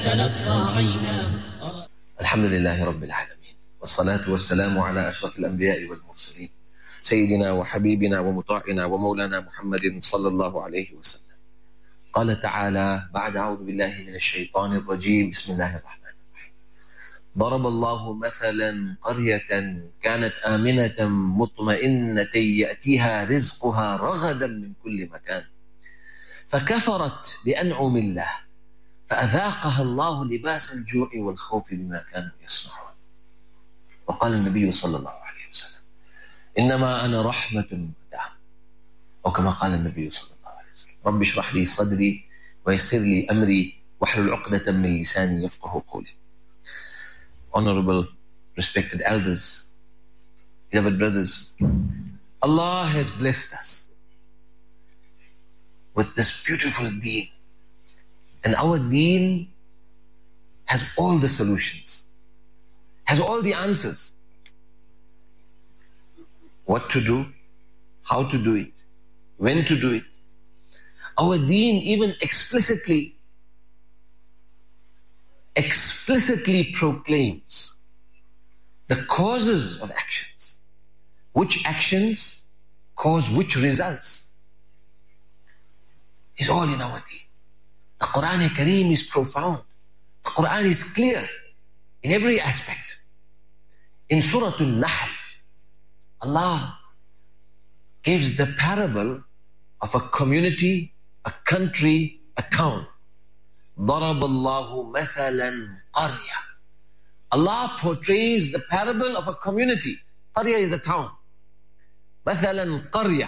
الحمد لله رب العالمين، والصلاة والسلام على أشرف الأنبياء والمرسلين سيدنا وحبيبنا ومطاعنا ومولانا محمد صلى الله عليه وسلم. قال تعالى بعد أعوذ بالله من الشيطان الرجيم بسم الله الرحمن الرحيم. ضرب الله مثلا قرية كانت آمنة مطمئنة يأتيها رزقها رغدا من كل مكان فكفرت بأنعم الله فأذاقها الله لباس الجوع والخوف بما كانوا يصنعون. وقال النبي صلى الله عليه وسلم إنما أنا رحمة مهداة، أو كما قال النبي صلى الله عليه وسلم رب اشرح لي صدري ويسر لي أمري واحلل عقدة من لساني يفقه قولي. Honorable, respected elders, beloved brothers, Allah has blessed us with this beautiful deen. And our deen has all the solutions, has all the answers. What to do, how to do it, when to do it. Our deen even explicitly proclaims the causes of actions. Which actions cause which results is all in our deen. The Quran Kareem is profound. The Quran is clear in every aspect. In Surah Al-Nahl, Allah gives the parable of a community, a country, a town. ضَرَبَ اللَّهُ مَثَلًا قَرْيَةً. Allah portrays the parable of a community. Qarya is a town. مَثَلًا قَرْيَةً.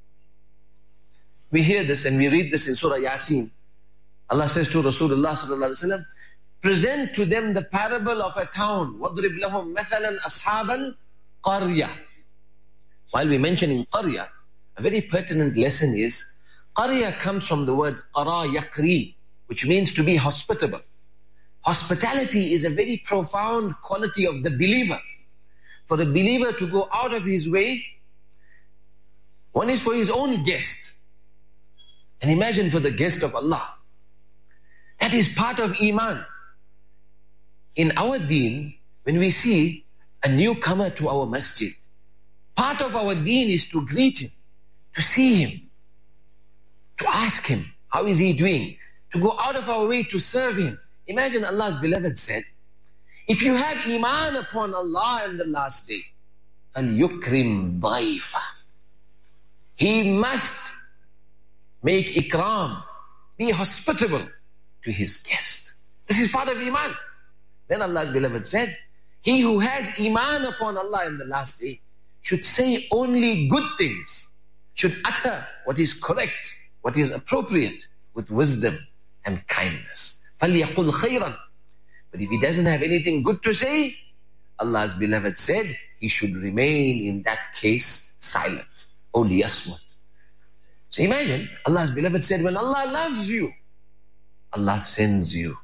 We hear this and we read this in Surah Yasin. Allah says to Rasulullah sallallahu alaihi wasallam, present to them the parable of a town. وَضْرِبْ لَهُمْ مَثَلًا أَصْحَابَ الْقَرْيَةِ. While we mention in Qarya, a very pertinent lesson is, Qarya comes from the word qara yaqri, which means to be hospitable. Hospitality is a very profound quality of the believer. For a believer to go out of his way, one is for his own guest. And imagine for the guest of Allah. That is part of Iman. In our deen, when we see a newcomer to our masjid, part of our deen is to greet him, to see him, to ask him, how is he doing? To go out of our way to serve him. Imagine Allah's beloved said, if you have Iman upon Allah and the last day, فَلْيُكْرِمْ ضَيْفًا. He must make ikram, be hospitable to his guest. This is part of Iman. Then Allah's beloved said, he who has Iman upon Allah in the last day should say only good things, should utter what is correct, what is appropriate, with wisdom and kindness. فَلْيَقُلْ خَيْرًا. But if he doesn't have anything good to say, Allah's beloved said, he should remain in that case silent. O liyasmut. So imagine, Allah's beloved said, when Allah loves you, Allah sends you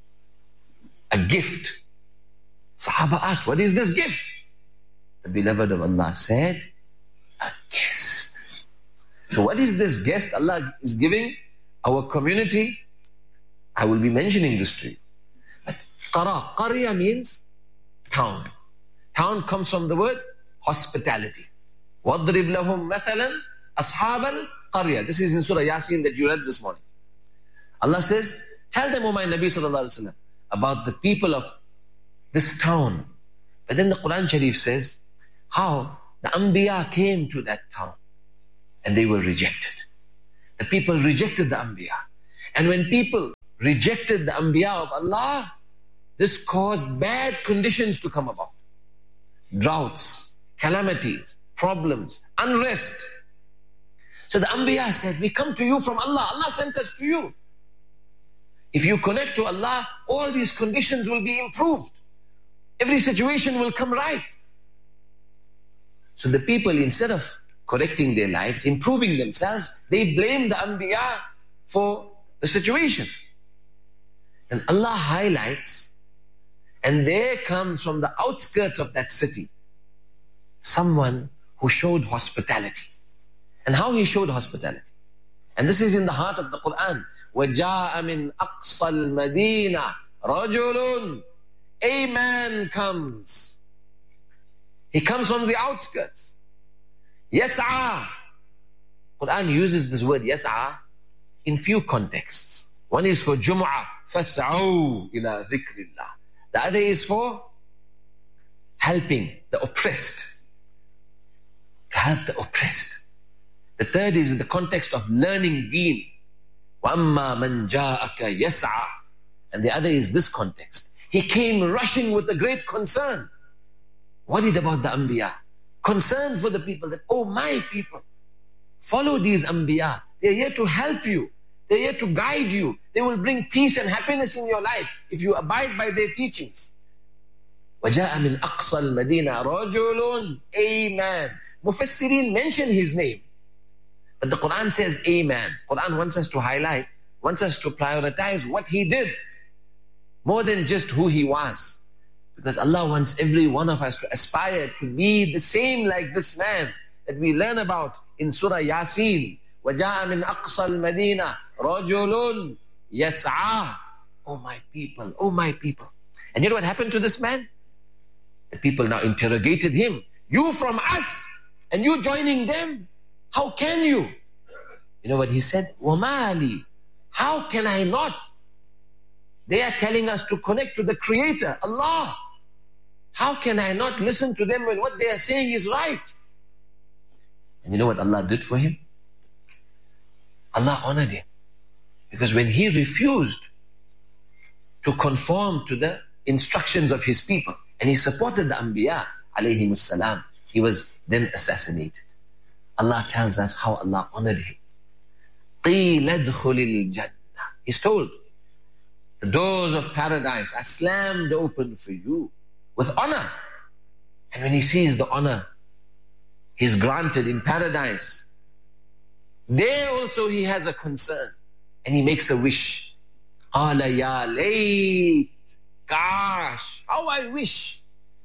a gift. Sahaba asked, what is this gift? The beloved of Allah said, a guest. So what is this guest Allah is giving our community? I will be mentioning this to you. But Qarya means town. Town comes from the word hospitality. وَاضْرِبْ لَهُمْ مَثَلًا أَصْحَابَ الْقَرْيَةِ. This is in Surah Yasin that you read this morning. Allah says, tell them, O my Nabi sallallahu alaihi wasallam, about the people of this town. But then the Quran Sharif says how the Anbiya came to that town and they were rejected. The people rejected the Anbiya. And when people rejected the Anbiya of Allah, this caused bad conditions to come about. Droughts, calamities, problems, unrest. So the Anbiya said, we come to you from Allah. Allah sent us to you. If you connect to Allah, all these conditions will be improved. Every situation will come right. So the people, instead of correcting their lives, improving themselves, they blame the Anbiya for the situation. And Allah highlights, and there comes from the outskirts of that city someone who showed hospitality. And how he showed hospitality. And this is in the heart of the Quran. وَجَاءَ مِنْ أَقْصَى الْمَدِينَةِ رَجُلٌ, a man comes. He comes from the outskirts. يَسْعَى. Quran uses this word يَسْعَى in few contexts. One is for Jum'ah, فَاسْعَوْا إِلَى ذِكْرِ اللَّهِ. The other is for helping the oppressed. To help the oppressed. The third is in the context of learning deen. وَأَمَّا مَنْ جَاءَكَ يَسْعَى. And the other is this context. He came rushing with a great concern. Worried about the Anbiya. Concerned for the people that, oh my people, follow these Anbiya. They're here to help you. They're here to guide you. They will bring peace and happiness in your life if you abide by their teachings. وَجَاءَ مِنْ أَقْصَى الْمَدِينَةِ رَجُلٌ, a man. Mufassirin mention his name. But the Quran says a man. Quran wants us to highlight, wants us to prioritize what he did, more than just who he was. Because Allah wants every one of us to aspire to be the same like this man that we learn about in Surah Yasin. وَجَاءَ مِنْ أَقْصَى الْمَدِينَةِ رَجُلٌ يَسْعَى. Oh my people, oh my people. And you know what happened to this man? The people now interrogated him. You from us, and you joining them? How can you? You know what he said? وَمَالِي. How can I not? They are telling us to connect to the Creator, Allah. How can I not listen to them when what they are saying is right? And you know what Allah did for him? Allah honored him. Because when he refused to conform to the instructions of his people, and he supported the Anbiya, alayhimus salam, he was then assassinated. Allah tells us how Allah honored him. قِيلَ ادْخُلِ الْجَنَّةِ. He's told, the doors of paradise are slammed open for you with honor. And when he sees the honor he's granted in paradise, there also he has a concern. And he makes a wish. قَالَ يَا لَيْتَ. Gosh, how I wish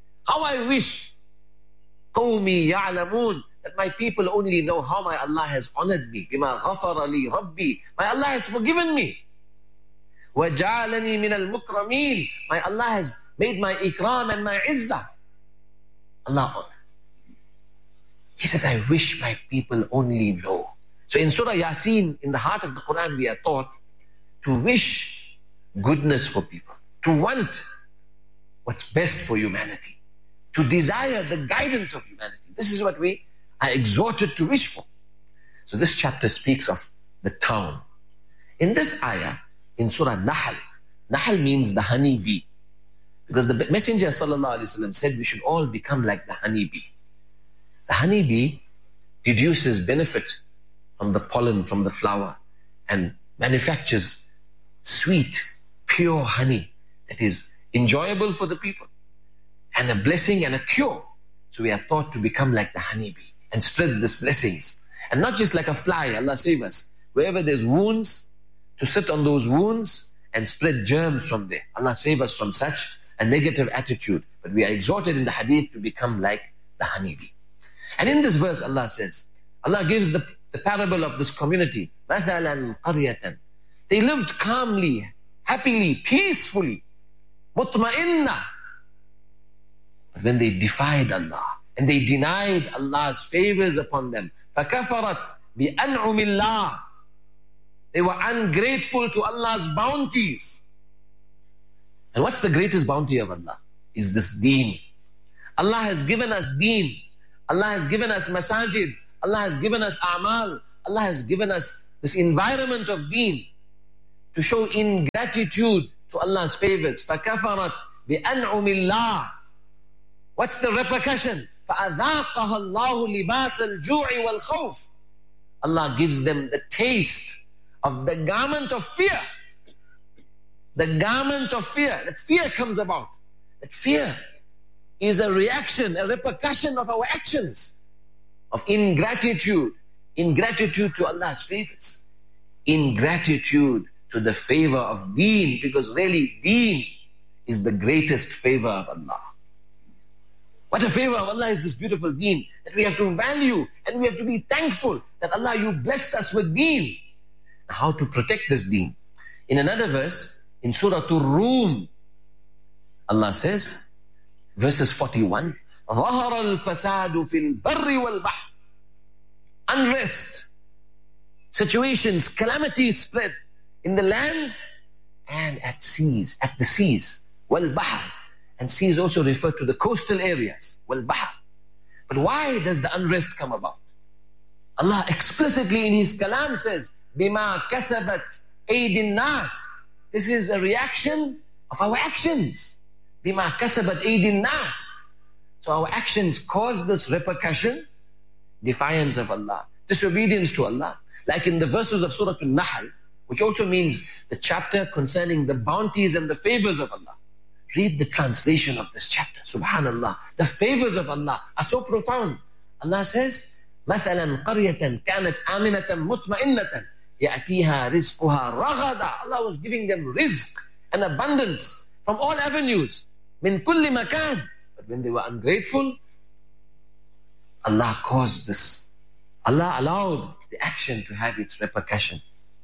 قَوْمِي يَعْلَمُونَ, that my people only know how my Allah has honored me. بِمَا غَفَرَ لِي رَبِّي. My Allah has forgiven me. وَجَعَلَنِي مِنَ الْمُكْرَمِينَ. My Allah has made my ikram and my izzah. Allah honored. He said, I wish my people only know. So in Surah Yasin, in the heart of the Quran, we are taught to wish goodness for people, to want what's best for humanity, to desire the guidance of humanity. This is what we are exhorted to wish for. So this chapter speaks of the town. In this ayah, in Surah Nahl, Nahl means the honey bee. Because the Messenger ﷺ said we should all become like the honey bee. The honey bee deduces benefit from the pollen, from the flower, and manufactures sweet, pure honey that is enjoyable for the people, and a blessing and a cure. So we are taught to become like the honey bee and spread these blessings. And not just like a fly, Allah save us. Wherever there's wounds, to sit on those wounds and spread germs from there. Allah save us from such a negative attitude. But we are exhorted in the hadith to become like the honey bee. And in this verse Allah says, Allah gives the parable of this community. مَثَلًا قَرْيَةً. They lived calmly, happily, peacefully, مُطْمَئِنَّةً. But when they defied Allah and they denied Allah's favors upon them, فَكَفَرَتْ بِأَنْعُمِ اللَّهِ. They were ungrateful to Allah's bounties. And what's the greatest bounty of Allah? Is this deen. Allah has given us deen. Allah has given us masajid. Allah has given us a'mal. Allah has given us this environment of deen to show ingratitude to Allah's favors. فَكَفَرَتْ بِأَنْعُمِ اللَّهِ. What's the repercussion? فَأَذَاقَهَا اللَّهُ لِبَاسَ الْجُوعِ وَالْخَوْفِ. Allah gives them the taste of the garment of fear. The garment of fear. That fear comes about. That fear is a reaction, a repercussion of our actions, of ingratitude. Ingratitude to Allah's favors. Ingratitude to the favor of deen, because really deen is the greatest favor of Allah. What a favor of Allah is this beautiful deen that we have to value, and we have to be thankful that Allah, you blessed us with deen. How to protect this deen? In another verse, In Surah Ar-Rum, Allah says, verses 41, ظَهَرَ الْفَسَادُ فِي الْبَرِّ وَالْبَحْرِ. Unrest, situations, calamities spread in the lands and at seas, at the seas. وَالْبَحْرِ. And seas also refer to the coastal areas. وَالْبَحْرِ. But why does the unrest come about? Allah explicitly in His kalam says, بِمَا كَسَبَتْ أَيْدِ النَّاسِ. This is a reaction of our actions. بِمَا كَسَبَتْ أَيْدِ النَّاسِ. So our actions cause this repercussion, defiance of Allah, disobedience to Allah. Like in the verses of Surah Al-Nahl, which also means the chapter concerning the bounties and the favors of Allah. Read the translation of this chapter. Subhanallah. The favors of Allah are so profound. Allah says, مَثَلًا قَرْيَةً كَانَتْ آمِنَةً مُطْمَئِنَّةً يَأْتِيهَا رِزْقُهَا رَغَدًا. Allah was giving them rizq and abundance from all avenues. مِن كُلِّ مَكَانٍ. But when they were ungrateful, Allah caused this. Allah allowed the action to have its repercussion.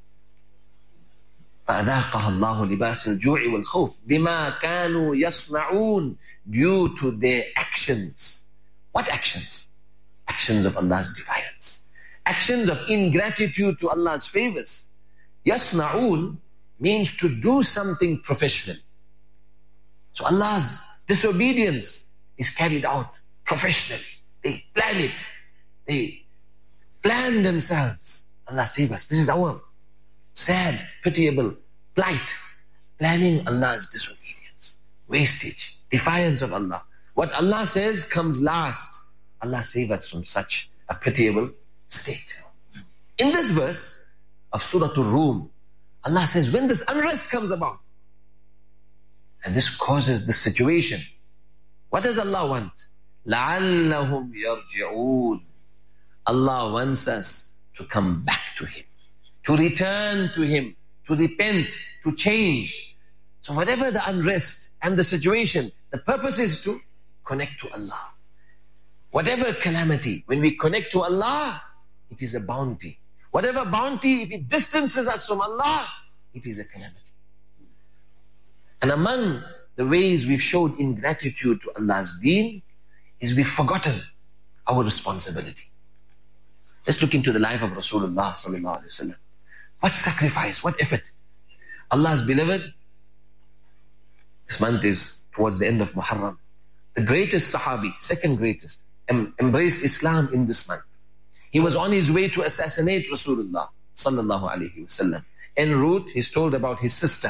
فَأَذَاقَهَا اللَّهُ لِبَاسِ الْجُوعِ وَالْخَوْفِ بِمَا كَانُوا يَصْنَعُونَ. Due to their actions. What actions? Actions of Allah's defiance. Actions of ingratitude to Allah's favors. يَصْنَعُونَ means to do something professionally. So Allah's disobedience is carried out professionally. They plan it. They plan themselves. Allah save us. This is our sad, pitiable plight. Planning Allah's disobedience, wastage, defiance of Allah. What Allah says comes last. Allah save us from such a pitiable state. In this verse of Surah Ar-Rum, Allah says, when this unrest comes about, and this causes this situation, what does Allah want? لَعَلَّهُمْ يَرْجِعُونَ. Allah wants us to come back to Him, to return to Him, to repent, to change. So whatever the unrest and the situation, the purpose is to connect to Allah. Whatever calamity, when we connect to Allah, it is a bounty. Whatever bounty, if it distances us from Allah, it is a calamity. And among the ways we've showed ingratitude to Allah's deen is we've forgotten our responsibility. Let's look into the life of Rasulullah sallallahu alaihi wasallam. What sacrifice, what effort. Allah's beloved, this month is towards the end of Muharram. The greatest Sahabi, second greatest, embraced Islam in this month. He was on his way to assassinate Rasulullah sallallahu alaihi wasallam. En route, he's told about his sister.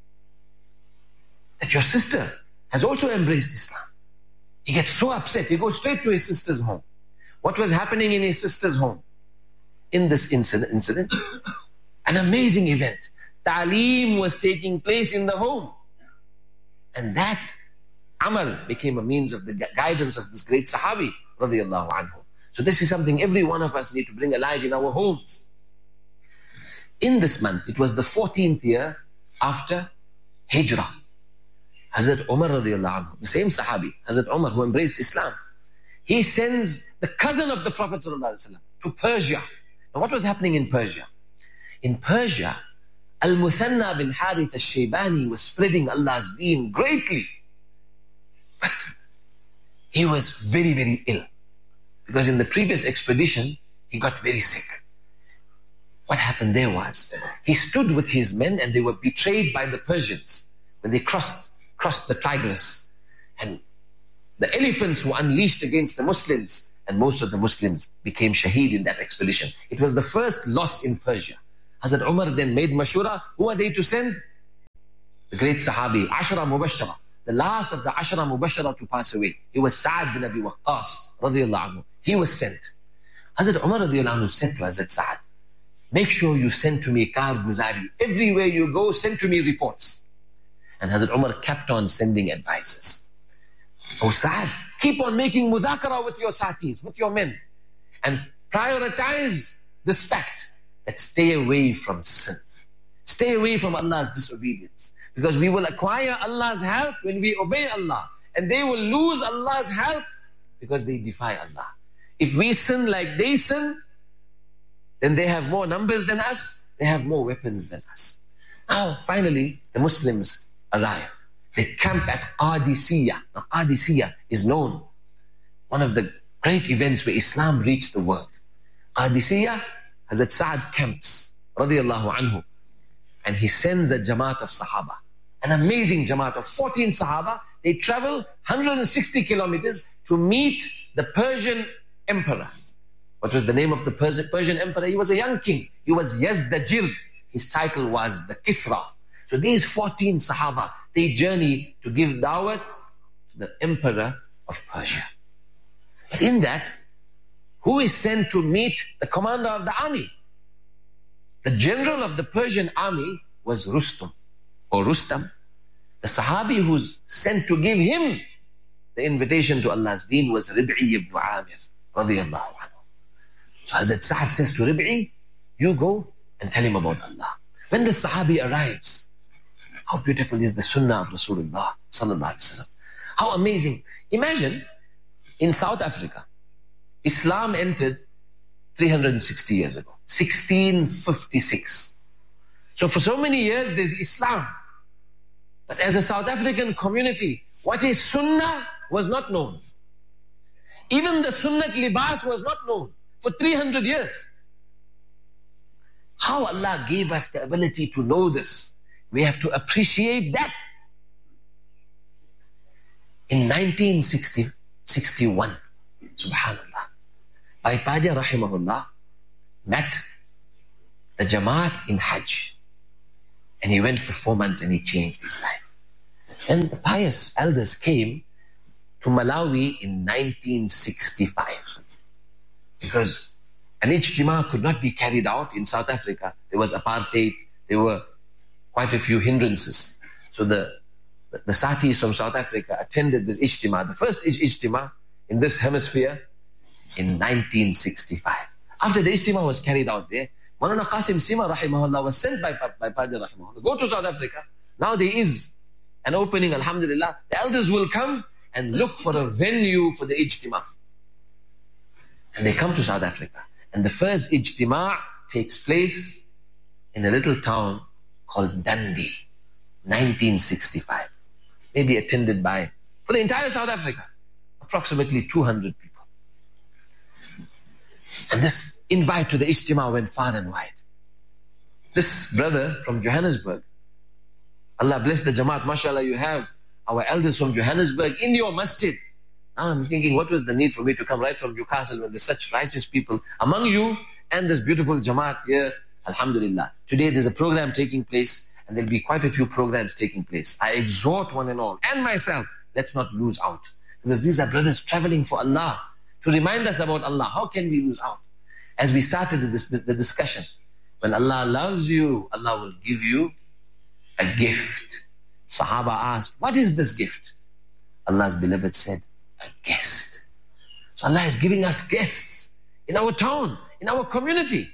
That your sister has also embraced Islam. He gets so upset, he goes straight to his sister's home. What was happening in his sister's home? In this incident, an amazing event. Ta'aleem was taking place in the home. And that amal became a means of the guidance of this great Sahabi, radiyallahu anhu. So this is something every one of us need to bring alive in our homes. In this month, it was the 14th year after Hijrah. Hazrat Umar radiyallahu anhu, the same Sahabi, Hazrat Umar, who embraced Islam, he sends the cousin of the Prophet sallallahu alaihi wasallam to Persia. Now what was happening in Persia? In Persia, Al-Muthanna bin Harith al-Shaybani was spreading Allah's deen greatly. But he was very, very ill. Because in the previous expedition, he got very sick. What happened there was, he stood with his men and they were betrayed by the Persians when they crossed the Tigris. And the elephants were unleashed against the Muslims, and most of the Muslims became shaheed in that expedition. It was the first loss in Persia. Hazrat Umar then made mashura. Who are they to send? The great Sahabi, Ashara Mubashara, the last of the Ashara Mubashara to pass away. It was Sa'ad bin Abi Waqqas radiyallahu anhu. He was sent. Hazrat Umar radiyallahu anhu said to Hazrat Sa'ad, make sure you send to me Karguzari. Everywhere you go, send to me reports. And Hazrat Umar kept on sending advices. Oh Sa'ad, keep on making mudhakara with your satis, with your men. And prioritize this fact that stay away from sin. Stay away from Allah's disobedience. Because we will acquire Allah's help when we obey Allah. And they will lose Allah's help because they defy Allah. If we sin like they sin, then they have more numbers than us, they have more weapons than us. Now, finally, the Muslims arrive. They camp at Qadisiyah. Now, Qadisiyah is known, one of the great events where Islam reached the world. Qadisiyah, Hazrat Sa'ad camps, radiyallahu anhu, and he sends a Jamaat of Sahaba, an amazing Jamaat of 14 Sahaba. They travel 160 kilometers to meet the Persian emperor. What was the name of the Persian emperor? He was a young king. He was Yazdajird. His title was the Kisra. So these 14 Sahaba, they journey to give dawat to the emperor of Persia. But in that, who is sent to meet the commander of the army? The general of the Persian army was Rustum, or Rustam. The Sahabi who's sent to give him the invitation to Allah's deen was Rib'i ibn Amir, radiyallahu anhu. So Hazrat Sa'ad says to Rib'i, you go and tell him about Allah. When the Sahabi arrives, how beautiful is the Sunnah of Rasulullah sallallahu alaihi wasallam. How amazing. Imagine, in South Africa, Islam entered 360 years ago, 1656. So for so many years, there's Islam. But as a South African community, what is Sunnah was not known. Even the Sunnat libas was not known for 300 years. How Allah gave us the ability to know this. We have to appreciate that. In 1961, subhanallah, Baipaja rahimahullah met the Jamaat in Hajj. And he went for 4 months and he changed his life. And the pious elders came to Malawi in 1965. Because an ijtima could not be carried out in South Africa. There was apartheid. There were quite a few hindrances. So the Satis from South Africa attended this ijtima, the first ijtima in this hemisphere in 1965. After the ijtima was carried out there, Maulana Qasim Sima rahimahullah was sent by Padre rahimahullah. Go to South Africa. Now there is an opening, alhamdulillah. The elders will come and look for a venue for the ijtima. And they come to South Africa. And the first ijtima takes place in a little town called Dundee, 1965. Maybe attended by, for the entire South Africa, approximately 200 people. And this invite to the ijtima went far and wide. This brother from Johannesburg, Allah bless the Jamaat, mashallah, you have our elders from Johannesburg in your masjid. Now I'm thinking, what was the need for me to come right from Newcastle when there's such righteous people among you and this beautiful Jamaat here, alhamdulillah. Today there's a program taking place and there'll be quite a few programs taking place. I exhort one and all, and myself, let's not lose out. Because these are brothers traveling for Allah, to remind us about Allah. How can we lose out? As we started the discussion, when Allah loves you, Allah will give you a gift. Sahaba asked, what is this gift? Allah's beloved said, a guest. So Allah is giving us guests in our town, in our community.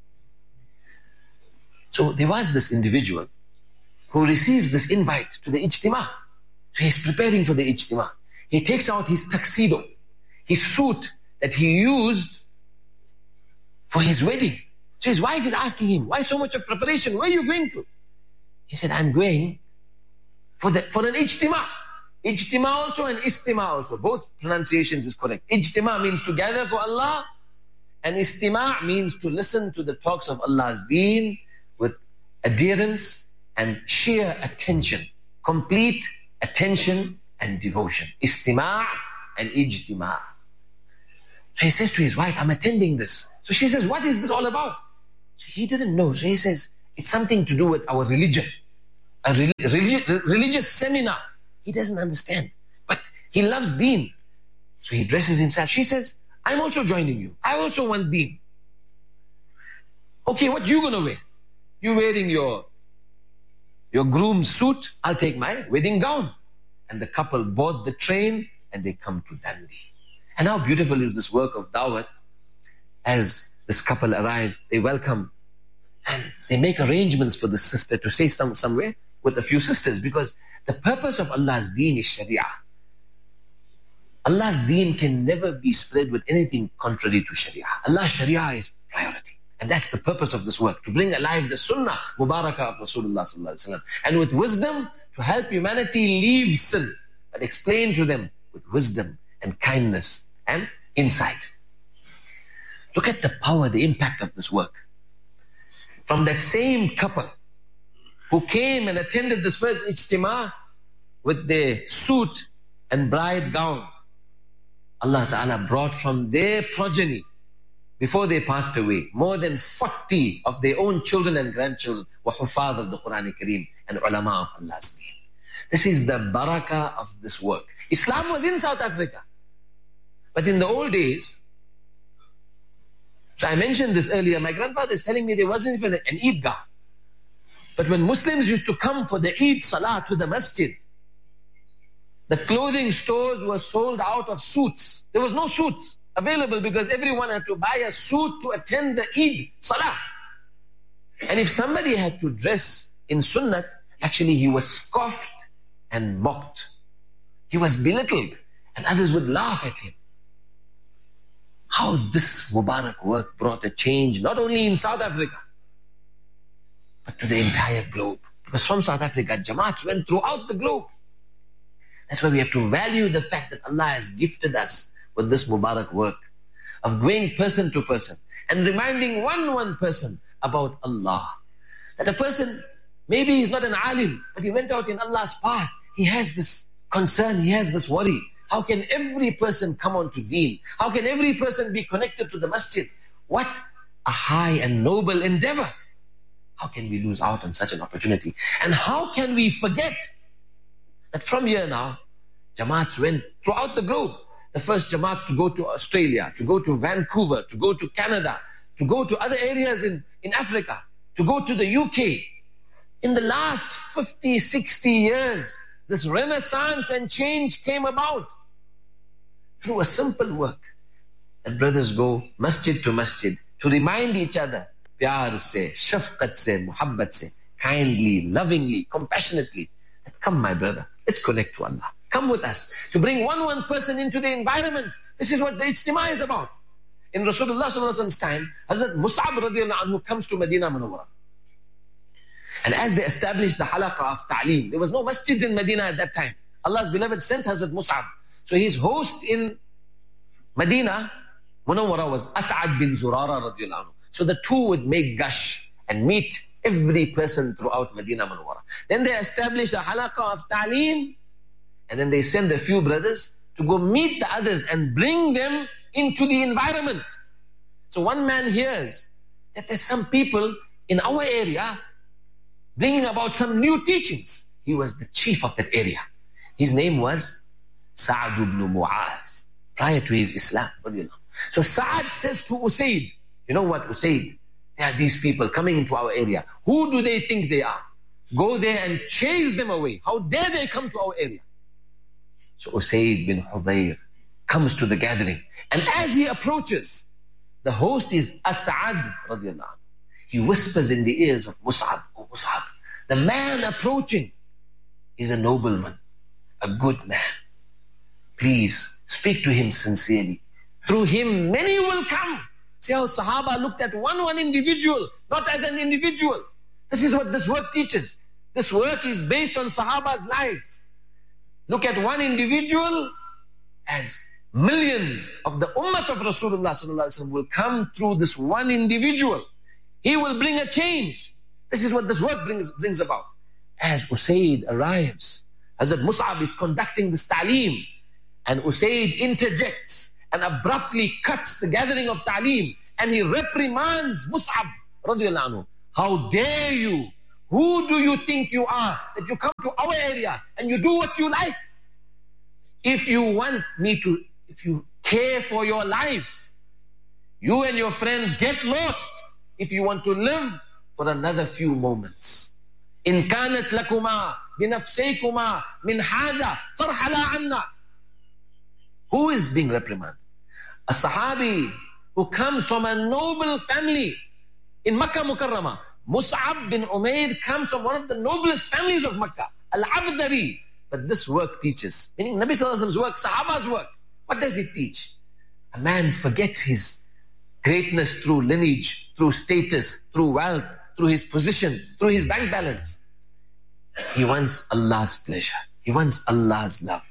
So there was this individual who receives this invite to the ijtima. So he's preparing for the ijtima. He takes out his tuxedo, his suit that he used for his wedding. So his wife is asking him, why so much of preparation? Where are you going to? He said, I'm going for an ijtima. Ijtima also and istima also. Both pronunciations is correct. Ijtima means to gather for Allah, and istima means to listen to the talks of Allah's deen with adherence and sheer attention, complete attention and devotion. Istima' and ijtima'. So he says to his wife, I'm attending this. So she says, what is this all about? So he didn't know. So he says, it's something to do with our religion. A religious seminar. He doesn't understand. But he loves deen. So he dresses himself. She says, I'm also joining you. I also want deen. Okay, what you going to wear? You wearing your groom's suit. I'll take my wedding gown. And the couple board the train and they come to Dundee. And how beautiful is this work of dawat. As this couple arrive, they welcome and they make arrangements for the sister to stay somewhere with a few sisters, because the purpose of Allah's deen is Sharia. Allah's deen can never be spread with anything contrary to Sharia. Allah's Sharia is priority. And that's the purpose of this work, to bring alive the sunnah mubarakah of Rasulullah sallallahu alaihi wasallam. And with wisdom, to help humanity leave sin, but explain to them with wisdom and kindness and insight. Look at the power, the impact of this work. From that same couple who came and attended this first ijtima with their suit and bride gown, Allah Ta'ala brought from their progeny, before they passed away, more than 40 of their own children and grandchildren were hufaz of the Quran Kareem and ulama of Allah's deen. This is the barakah of this work. Islam was in South Africa. But in the old days, so I mentioned this earlier, my grandfather is telling me there wasn't even an Eidgah. But when Muslims used to come for the Eid Salah to the masjid, the clothing stores were sold out of suits. There was no suits available because everyone had to buy a suit to attend the Eid Salah. And if somebody had to dress in Sunnat, actually he was scoffed and mocked. He was belittled and others would laugh at him. How this Mubarak work brought a change, not only in South Africa, but to the entire globe. Because from South Africa, Jamaats went throughout the globe. That's why we have to value the fact that Allah has gifted us with this Mubarak work of going person to person and reminding one person about Allah. That a person, maybe he's not an alim, but he went out in Allah's path. He has this concern, he has this worry. How can every person come on to deen? How can every person be connected to the masjid? What a high and noble endeavor. How can we lose out on such an opportunity? And how can we forget that from here now, Jamaats went throughout the globe. The first Jamaats to go to Australia, to go to Vancouver, to go to Canada, to go to other areas in Africa, to go to the UK. In the last 50, 60 years, this renaissance and change came about through a simple work. That brothers go masjid to masjid to remind each other, pyar se, shafqat se, muhabbat se, kindly, lovingly, compassionately, that come my brother, let's connect to Allah. Come with us. To bring one person into the environment. This is what the ijtima is about. In Rasulullah sallallahu alaihi wasallam's time, Hazrat Mus'ab radiyallahu anhu comes to Medina Munawwarah. And as they established the halaqah of ta'aleem, there was no masjids in Medina at that time. Allah's beloved sent Hazrat Mus'ab. So his host in Medina Munawwarah was As'ad bin Zurara radiyallahu anhu. So the two would make gush and meet every person throughout Medina Munawwarah. Then they established a halaqah of ta'aleem. And then they send a few brothers to go meet the others and bring them into the environment. So one man hears that there's some people in our area bringing about some new teachings. He was the chief of that area. His name was Sa'ad ibn Mu'adh, prior to his Islam. So Sa'ad says to Usaid, you know what, Usaid? There are these people coming into our area. Who do they think they are? Go there and chase them away. How dare they come to our area? So Usaid bin Hudayr comes to the gathering. And as he approaches, the host is As'ad radiyallahu anhu. He whispers in the ears of Mus'ab, oh Mus'ab, the man approaching is a nobleman, a good man. Please speak to him sincerely. Through him, many will come. See how Sahaba looked at one individual, not as an individual. This is what this work teaches. This work is based on Sahaba's lives. Look at one individual as millions of the ummah of Rasulullah sallallahu alaihi wasallam will come through this one individual. He will bring a change. This is what this work brings about. As Usaid arrives, Hazrat Mus'ab is conducting this ta'aleem, and Usaid interjects and abruptly cuts the gathering of ta'aleem, and he reprimands Mus'ab radiyallahu anhu. How dare you? Who do you think you are that you come to our area and you do what you like? If you care for your life, you and your friend get lost if you want to live for another few moments. In kanat lakuma binafsaykuma min haja farhala anna. Who is being reprimanded? A Sahabi who comes from a noble family in Makkah Mukarramah. Mus'ab bin Umair comes from one of the noblest families of Makkah, Al-Abdari. But this work teaches, meaning Nabi Sallallahu Alaihi Wasallam's work, Sahaba's work, what does it teach? A man forgets his greatness through lineage, through status, through wealth, through his position, through his bank balance. He wants Allah's pleasure. He wants Allah's love.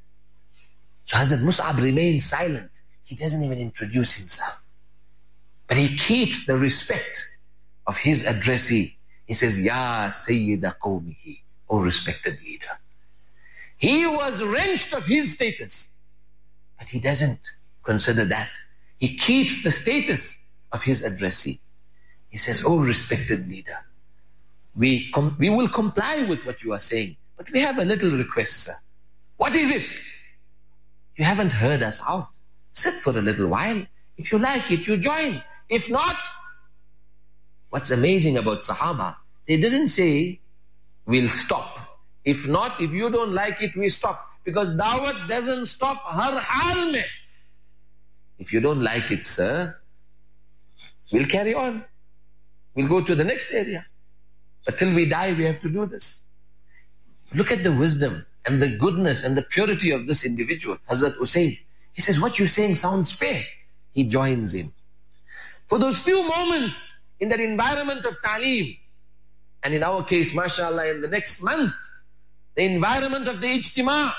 So Hazrat Mus'ab remains silent. He doesn't even introduce himself. But he keeps the respect of his addressee. He says, Ya Sayyida Qawmihi, O respected leader. He was wrenched of his status, but he doesn't consider that. He keeps the status of his addressee. He says, O respected leader, we will comply with what you are saying, but we have a little request, sir. What is it? You haven't heard us out. Sit for a little while. If you like it, you join. If not, what's amazing about Sahaba, they didn't say, we'll stop. If not, if you don't like it, we stop. Because Dawat doesn't stop har hal mein. If you don't like it, sir, we'll carry on. We'll go to the next area. But till we die, we have to do this. Look at the wisdom and the goodness and the purity of this individual, Hazrat Usaid. He says, what you're saying sounds fair. He joins in. For those few moments in that environment of ta'aleem, and in our case, mashallah, in the next month, the environment of the ijtima.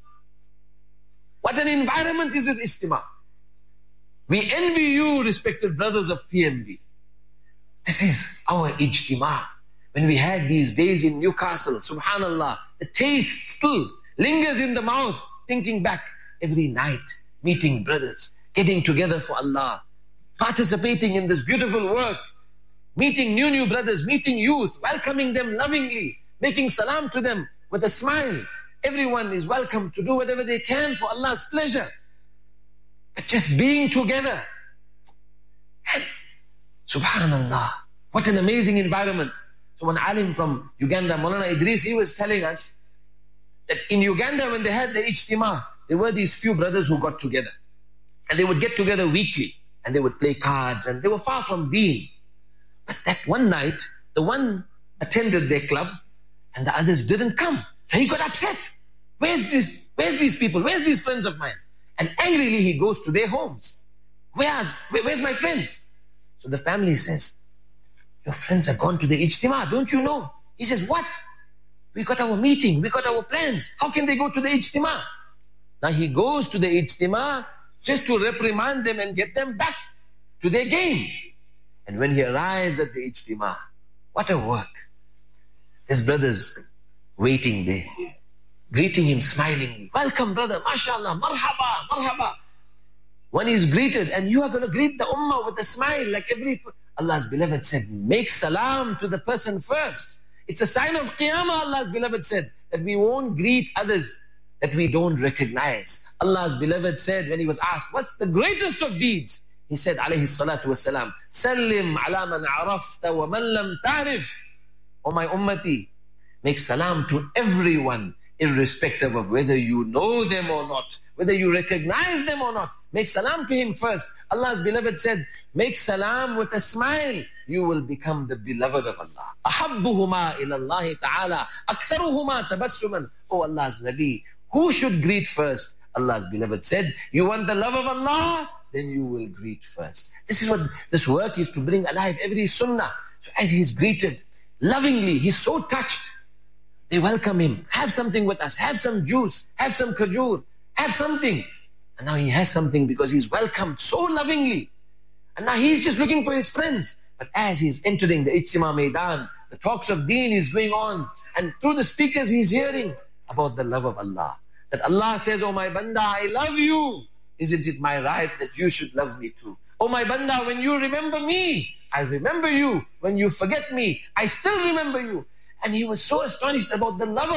What an environment is this ijtima. We envy you, respected brothers of PMB. This is our ijtima. When we had these days in Newcastle, subhanallah, the taste still lingers in the mouth, thinking back every night, meeting brothers, getting together for Allah, participating in this beautiful work, meeting new brothers, meeting youth, welcoming them lovingly, making salam to them with a smile. Everyone is welcome to do whatever they can for Allah's pleasure. But just being together. And subhanallah, what an amazing environment. So one alim from Uganda, Maulana Idris, he was telling us that in Uganda when they had the ijtima, there were these few brothers who got together. And they would get together weekly. And they would play cards. And they were far from deen. But that one night, the one attended their club and the others didn't come. So he got upset. Where's these people? Where's these friends of mine? And angrily he goes to their homes. Where's my friends? So the family says, your friends are gone to the ijtima, don't you know? He says, what? We got our meeting, we got our plans. How can they go to the ijtima? Now he goes to the ijtima just to reprimand them and get them back to their game. And when he arrives at the ijtima, what a work. His brothers waiting there, greeting him smilingly. Welcome, brother, mashallah, marhaba, marhaba. One is greeted, and you are going to greet the ummah with a smile like every... Allah's beloved said, make salam to the person first. It's a sign of qiyamah, Allah's beloved said, that we won't greet others that we don't recognize. Allah's beloved said when he was asked, what's the greatest of deeds? He said, alayhi salatu wasalam, Sallim ala man arafta wa man lam ta'rif. O my ummati, make salam to everyone, irrespective of whether you know them or not, whether you recognize them or not. Make salam to him first. Allah's beloved said, make salam with a smile. You will become the beloved of Allah. Ahabbuhuma ilallahi ta'ala, aktharuhuma tabassuman. O Allah's Nabi, who should greet first? Allah's beloved said, you want the love of Allah? Then you will greet first. This is what this work is to bring alive every sunnah. So as he's greeted lovingly, he's so touched. They welcome him. Have something with us. Have some juice. Have some kajur. Have something. And now he has something because he's welcomed so lovingly. And now he's just looking for his friends. But as he's entering the Ijtima Maidan, the talks of deen is going on. And through the speakers he's hearing about the love of Allah. That Allah says, oh my banda, I love you. Isn't it my right that you should love me too? Oh my banda, when you remember me, I remember you. When you forget me, I still remember you. And he was so astonished about the love of